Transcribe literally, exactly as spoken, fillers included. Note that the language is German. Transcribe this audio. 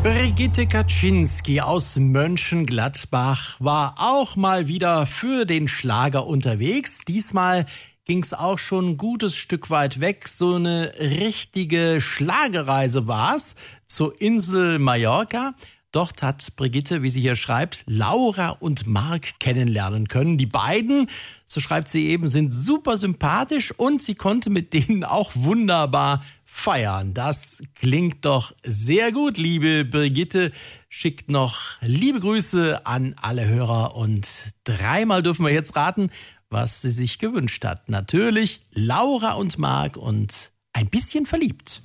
Brigitte Kaczynski aus Mönchengladbach war auch mal wieder für den Schlager unterwegs. Diesmal ging es auch schon ein gutes Stück weit weg. So eine richtige Schlagerreise war's zur Insel Mallorca. Dort hat Brigitte, wie sie hier schreibt, Laura und Marc kennenlernen können. Die beiden, so schreibt sie eben, sind super sympathisch und sie konnte mit denen auch wunderbar feiern. Das klingt doch sehr gut, liebe Brigitte. Schickt noch liebe Grüße an alle Hörer und dreimal dürfen wir jetzt raten, was sie sich gewünscht hat. Natürlich Laura und Marc und ein bisschen verliebt.